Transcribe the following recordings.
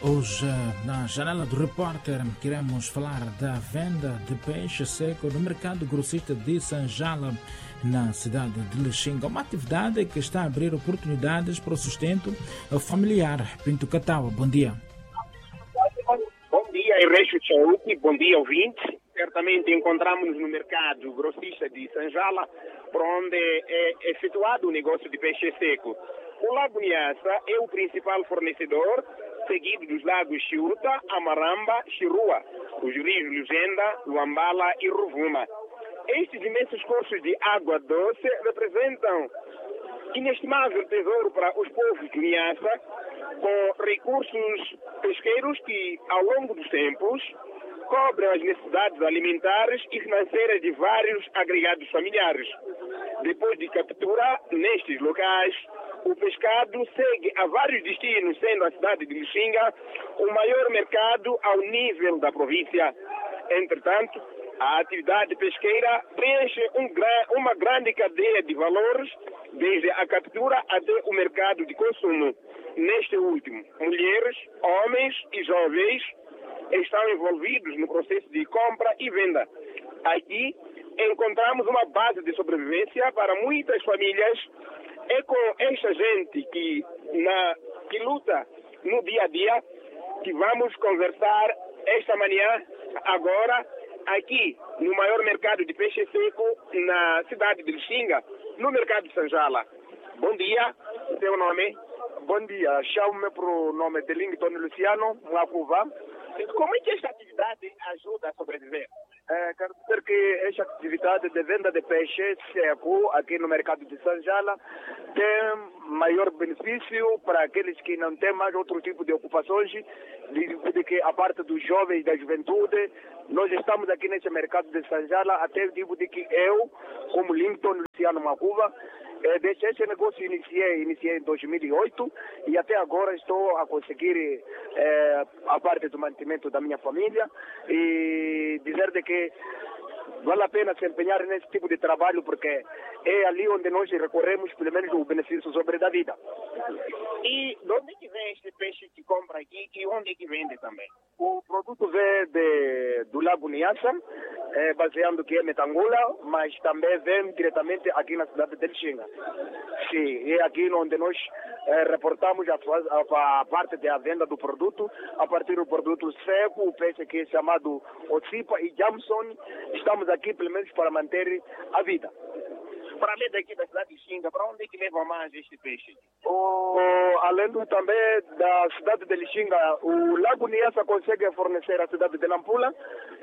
Hoje, na janela do repórter, queremos falar da venda de peixe seco no mercado grossista de Sanjala, na cidade de Lixinga. Uma atividade que está a abrir oportunidades para o sustento familiar. Pinto Catau, bom dia. Bom dia, Ernesto Chauki, bom dia, ouvintes. Certamente encontramos-nos no mercado grossista de Sanjala, por onde é efetuado o negócio de peixe seco. O Lago Niassa é o principal fornecedor, seguido dos lagos Chiuta, Amaramba, Chirua, os rios Lugenda, Luambala e Rovuma. Estes imensos cursos de água doce representam inestimável tesouro para os povos de Niassa, com recursos pesqueiros que, ao longo dos tempos, cobrem as necessidades alimentares e financeiras de vários agregados familiares. Depois de captura nestes locais, o pescado segue a vários destinos, sendo a cidade de Lixinga o maior mercado ao nível da província. Entretanto, a atividade pesqueira preenche uma grande cadeia de valores, desde a captura até o mercado de consumo. Neste último, mulheres, homens e jovens estão envolvidos no processo de compra e venda. Aqui encontramos uma base de sobrevivência para muitas famílias. É com esta gente que luta no dia a dia que vamos conversar esta manhã, agora, aqui no maior mercado de peixe seco na cidade de Lixinga, no mercado de Sanjala. Bom dia, seu nome? Bom dia, chamo-me por nome de Lington Luciano Mwakuva. Como é que esta atividade ajuda a sobreviver? Quero dizer que esta atividade de venda de peixe seco aqui no mercado de Sanjala tem maior benefício para aqueles que não têm mais outro tipo de ocupações, de que a parte dos jovens e da juventude. Nós estamos aqui nesse mercado de Sanjala, até digo de que eu, como Lington Luciano Mwakuva, desde esse negócio iniciei em 2008 e até agora estou a conseguir a parte do mantimento da minha família e dizer de que vale a pena se empenhar nesse tipo de trabalho porque é ali onde nós recorremos pelo menos o benefício sobre da vida. E de onde é que vem este peixe que compra aqui e onde é que vende também? O produto vem do Lago Niassa, baseando que é Metangula, mas também vem diretamente aqui na cidade de Lixinga. Sim, é aqui onde nós reportamos a parte da venda do produto, a partir do produto seco, o peixe que é chamado Ocipa e Jamson. Estamos aqui pelo menos para manter a vida. Para além daqui da cidade de Lixinga, para onde é que leva mais este peixe? Além também da cidade de Lixinga, o Lago Niassa consegue fornecer a cidade de Nampula,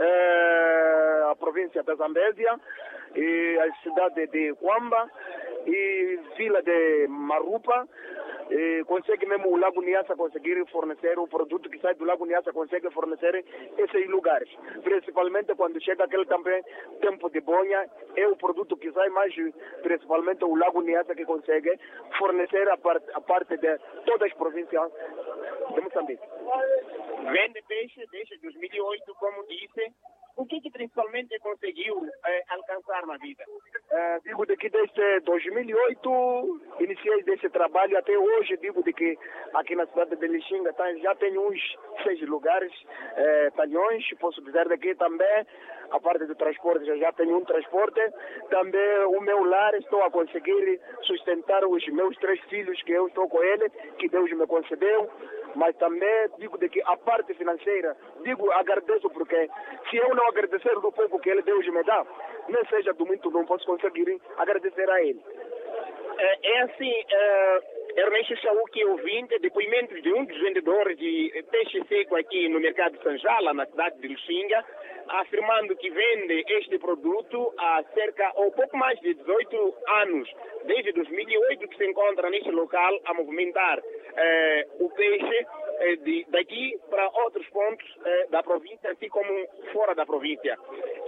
a província da Zambésia, e a cidade de Quamba e Vila de Marupa. Consegue mesmo o Lago Niassa conseguir fornecer o produto que sai do Lago Niassa, consegue fornecer esses lugares. Principalmente quando chega aquele também tempo de bonha, é o produto que sai mais, principalmente o Lago Niassa que consegue fornecer a parte de todas as províncias de Moçambique. Vende peixe desde 2008, como disse. O que principalmente conseguiu alcançar na vida? Digo de que desde 2008 iniciei esse trabalho até hoje. Digo de que aqui na cidade de Lixinga já tem uns 6 lugares, talhões. Posso dizer de que também a parte do transporte já tenho um transporte. Também o meu lar estou a conseguir sustentar os meus 3 filhos que eu estou com ele, que Deus me concedeu. Mas também digo de que a parte financeira, agradeço porque se eu não agradecer do pouco que Deus me dá, nem seja do muito, não posso conseguir agradecer a Ele. É assim, Ernesto Chauki, ouvinte, depoimentos de um dos vendedores de peixe seco aqui no mercado de Sanjala, na cidade de Lixinga, afirmando que vende este produto há cerca ou pouco mais de 18 anos, desde 2008 que se encontra neste local a movimentar o peixe daqui para outros pontos da província, assim como fora da província.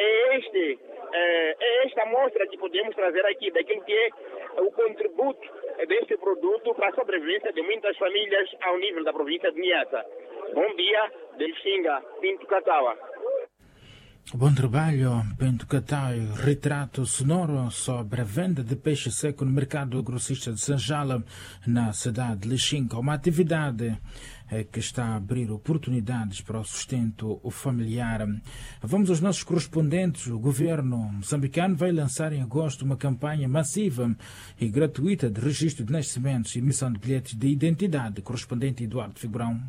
É esta amostra que podemos trazer aqui daquilo que é o contributo deste produto para a sobrevivência de muitas famílias ao nível da província de Niassa. Bom dia, de Lixinga, Pinto Catau. Bom trabalho, Pinto Catau. Retrato sonoro sobre a venda de peixe seco no mercado grossista de Sanjala, na cidade de Lixinga. Uma atividade que está a abrir oportunidades para o sustento familiar. Vamos aos nossos correspondentes. O governo moçambicano vai lançar em agosto uma campanha massiva e gratuita de registro de nascimentos e emissão de bilhetes de identidade. Correspondente Eduardo Figurão.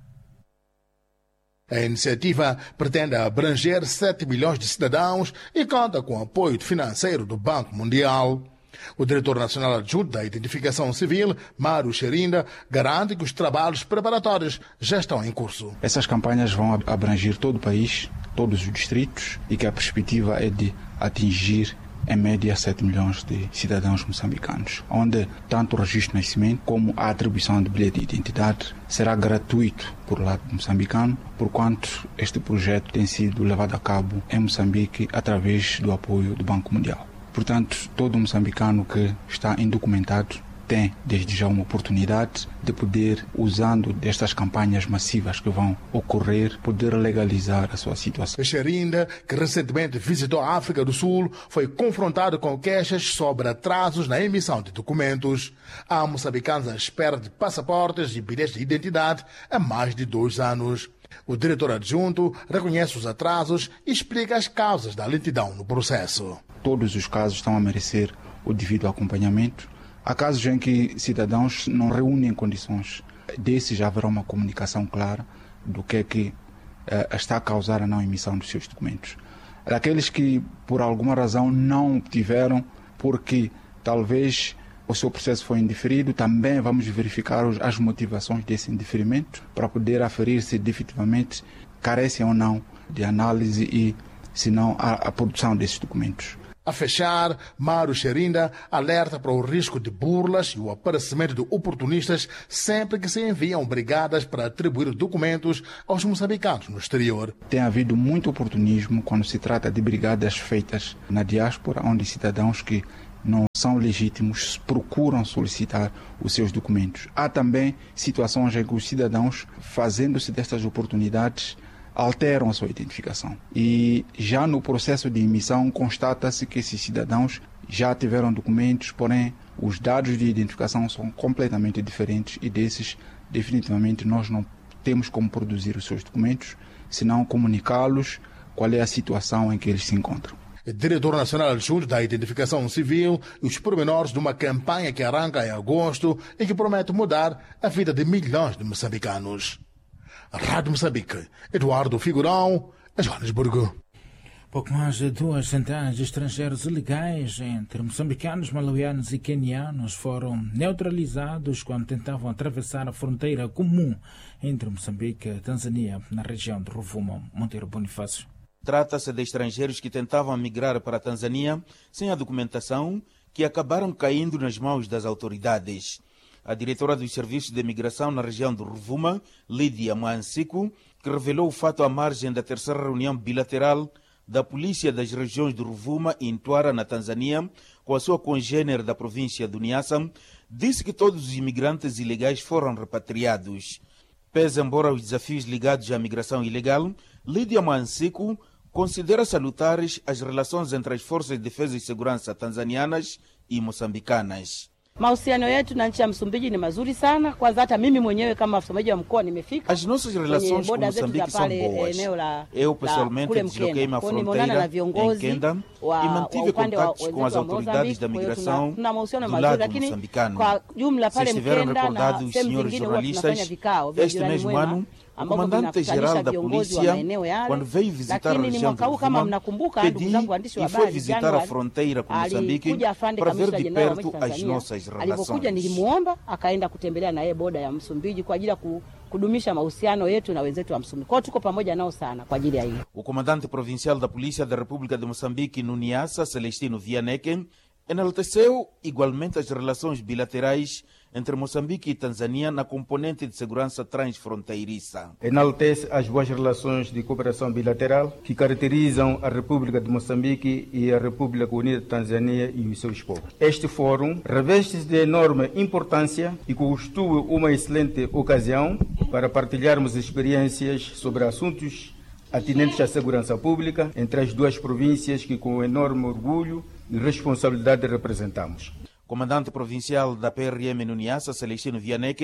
A iniciativa pretende abranger 7 milhões de cidadãos e conta com o apoio financeiro do Banco Mundial. O diretor nacional adjunto da Identificação Civil, Mário Xerinda, garante que os trabalhos preparatórios já estão em curso. Essas campanhas vão abranger todo o país, todos os distritos, e que a perspectiva é de atingir em média 7 milhões de cidadãos moçambicanos, onde tanto o registro de nascimento como a atribuição de bilhete de identidade será gratuito por lado moçambicano, porquanto este projeto tem sido levado a cabo em Moçambique através do apoio do Banco Mundial. Portanto, todo moçambicano que está indocumentado tem, desde já, uma oportunidade de poder, usando destas campanhas massivas que vão ocorrer, poder legalizar a sua situação. Xerinda, que recentemente visitou a África do Sul, foi confrontado com queixas sobre atrasos na emissão de documentos. Há moçambicanos à espera de passaportes e bilhetes de identidade há mais de 2 anos. O diretor adjunto reconhece os atrasos e explica as causas da lentidão no processo. Todos os casos estão a merecer o devido acompanhamento. Há casos em que cidadãos não reúnem condições. Desses já haverá uma comunicação clara do que é que está a causar a não emissão dos seus documentos. Aqueles que, por alguma razão, não obtiveram, porque talvez o seu processo foi indiferido, também vamos verificar as motivações desse indeferimento para poder aferir se definitivamente carecem ou não de análise e, se não, a produção desses documentos. A fechar, Mário Xerinda alerta para o risco de burlas e o aparecimento de oportunistas sempre que se enviam brigadas para atribuir documentos aos moçambicanos no exterior. Tem havido muito oportunismo quando se trata de brigadas feitas na diáspora, onde cidadãos que não são legítimos procuram solicitar os seus documentos. Há também situações em que os cidadãos, fazendo-se destas oportunidades, alteram a sua identificação. E já no processo de emissão constata-se que esses cidadãos já tiveram documentos, porém os dados de identificação são completamente diferentes e desses definitivamente nós não temos como produzir os seus documentos, senão comunicá-los qual é a situação em que eles se encontram. Diretor Nacional Adjunto da Identificação Civil e os pormenores de uma campanha que arranca em agosto e que promete mudar a vida de milhões de moçambicanos. Rádio Moçambique, Eduardo Figurão, Joanesburgo. Pouco mais de 2 centenas de estrangeiros ilegais entre moçambicanos, malauianos e quenianos foram neutralizados quando tentavam atravessar a fronteira comum entre Moçambique e Tanzânia, na região de Rovuma. Monteiro Bonifácio. Trata-se de estrangeiros que tentavam migrar para a Tanzânia sem a documentação, que acabaram caindo nas mãos das autoridades. A diretora dos Serviços de Imigração na região de Rovuma, Lídia Mwansiko, que revelou o fato à margem da 3ª reunião bilateral da Polícia das regiões de Rovuma e Mtwara, na Tanzânia, com a sua congênere da província do Niassa, disse que todos os imigrantes ilegais foram repatriados. Pese embora os desafios ligados à migração ilegal, Lídia Mwansiko considera salutares as relações entre as forças de defesa e segurança tanzanianas e moçambicanas. Mahusiano yetu na nchi ya Msumbiji ni mazuri sana. Kwanza hata mimi mwenyewe kama msemaji wa mkoa nimefika. As nossas relações com Moçambique são boas. Eu pessoalmente desloquei-me à fronteira em Kenda e mantive contatos com as autoridades da migração do lado moçambicano. Se estiveram recordados os senhores jornalistas, este mesmo ano, o comandante-geral da polícia, quando veio visitar a região de Rovuma, pedi e foi visitar a fronteira com Moçambique para ver de perto as nossas relações. Alipokuja nilimuomba akaenda kutembelea na yeye boda ya Msumbiji kwa ajili ya kudumisha mahusiano yetu na wenzetu wa Msumbiji. Kwa tuko pamoja nao sana kwa ajili ya hilo. O comandante provincial da Polícia da República de Moçambique no Niassa, Celestino Vianeke, enalteceu igualmente as relações bilaterais entre Moçambique e Tanzânia na componente de segurança transfronteiriça. Enaltece as boas relações de cooperação bilateral que caracterizam a República de Moçambique e a República Unida de Tanzânia e os seus povos. Este fórum reveste-se de enorme importância e constitui uma excelente ocasião para partilharmos experiências sobre assuntos atinentes à segurança pública entre as duas províncias que com enorme orgulho e responsabilidade representamos. Comandante provincial da PRM no Niassa, Celestino Vianeke,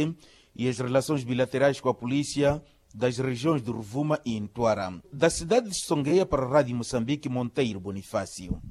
e as relações bilaterais com a polícia das regiões de Rovuma e Ntuara. Da cidade de Songueia para a Rádio Moçambique, Monteiro Bonifácio.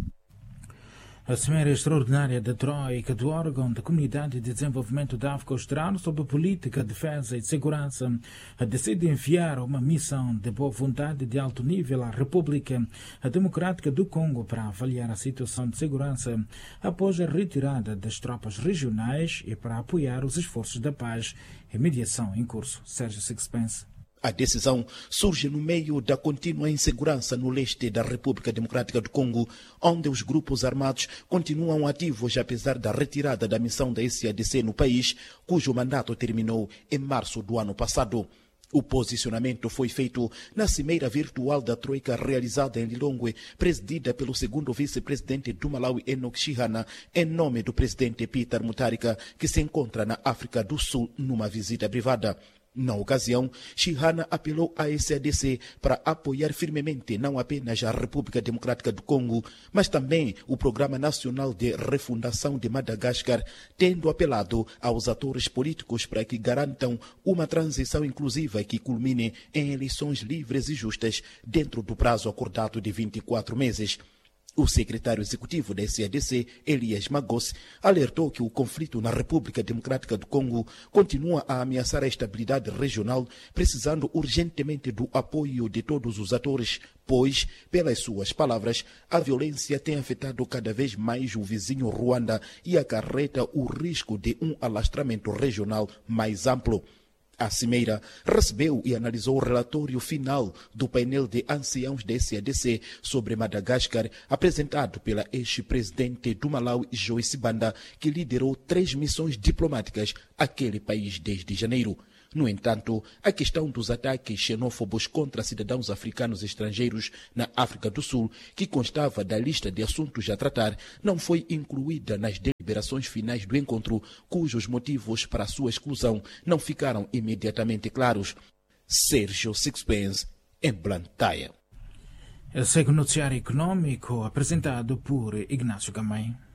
A Cimeira Extraordinária da Troika do órgão da Comunidade de Desenvolvimento da África Austral sobre política, defesa e segurança decide enviar uma missão de boa vontade de alto nível à República Democrática do Congo para avaliar a situação de segurança após a retirada das tropas regionais e para apoiar os esforços da paz e mediação em curso. Sérgio Sixpence. A decisão surge no meio da contínua insegurança no leste da República Democrática do Congo, onde os grupos armados continuam ativos apesar da retirada da missão da SADC no país, cujo mandato terminou em março do ano passado. O posicionamento foi feito na cimeira virtual da Troika realizada em Lilongwe, presidida pelo segundo vice-presidente do Malawi, Enoch Chihana, em nome do presidente Peter Mutharika, que se encontra na África do Sul numa visita privada. Na ocasião, Chihana apelou à SADC para apoiar firmemente não apenas a República Democrática do Congo, mas também o Programa Nacional de Refundação de Madagascar, tendo apelado aos atores políticos para que garantam uma transição inclusiva que culmine em eleições livres e justas dentro do prazo acordado de 24 meses. O secretário executivo da SADC, Elias Magos, alertou que o conflito na República Democrática do Congo continua a ameaçar a estabilidade regional, precisando urgentemente do apoio de todos os atores, pois, pelas suas palavras, a violência tem afetado cada vez mais o vizinho Ruanda e acarreta o risco de um alastramento regional mais amplo. A cimeira recebeu e analisou o relatório final do painel de anciãos da SADC sobre Madagascar, apresentado pela ex-presidente do Malawi, Joyce Banda, que liderou 3 missões diplomáticas àquele país desde janeiro. No entanto, a questão dos ataques xenófobos contra cidadãos africanos estrangeiros na África do Sul, que constava da lista de assuntos a tratar, não foi incluída nas deliberações finais do encontro, cujos motivos para sua exclusão não ficaram imediatamente claros. Sérgio Sixpence, em Blantyre. Segue o noticiário econômico apresentado por Ignácio Gamay.